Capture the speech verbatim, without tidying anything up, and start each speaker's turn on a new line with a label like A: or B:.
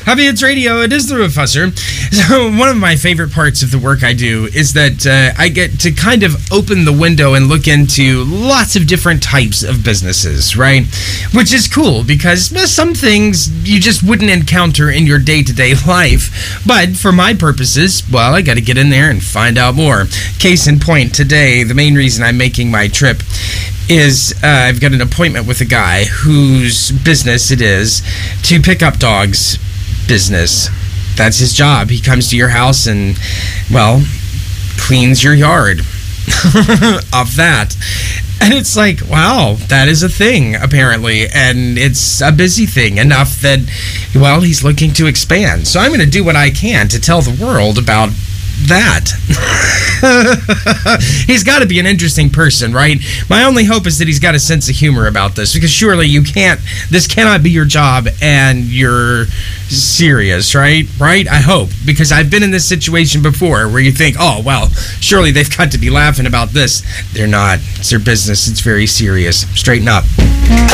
A: Happy Hits Radio, it is the Roofusser. So one of my favorite parts of the work I do is that uh, I get to kind of open the window and look into lots of different types of businesses, right? Which is cool because well, some things you just wouldn't encounter in your day-to-day life. But for my purposes, well, I got to get in there and find out more. Case in point, today, the main reason I'm making my trip is uh, I've got an appointment with a guy whose business it is to pick up dogs. Business. That's his job. He comes to your house and, well, cleans your yard of that. And it's like, wow, that is a thing, apparently. And it's a busy thing enough that, well, he's looking to expand. So I'm going to do what I can to tell the world about that. He's got to be an interesting person, right? My only hope is that he's got a sense of humor about this, because surely you can't, this cannot be your job and you're serious, right? Right? I hope, because I've been in this situation before where you think, oh, well, surely they've got to be laughing about this. They're not. It's their business. It's very serious. Straighten up.